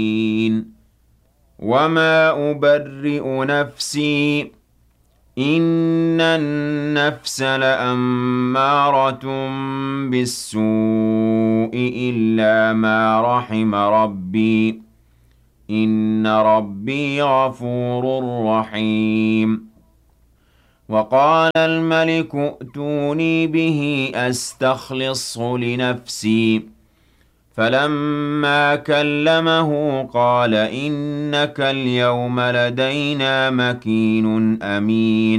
وَمَا أُبَرِّئُ نَفْسِي إِنَّ النَّفْسَ لَأَمَّارَةٌ بِالسُّوءِ إِلَّا مَا رَحِمَ رَبِّي إِنَّ رَبِّي غَفُورٌ رَّحِيمٌ وَقَالَ الْمَلِكُ ائْتُونِي بِهِ أَسْتَخْلِصْهُ لِنَفْسِي فَلَمَّا كَلَّمَهُ قَالَ إِنَّكَ الْيَوْمَ لَدَيْنَا مَكِينٌ أَمِينٌ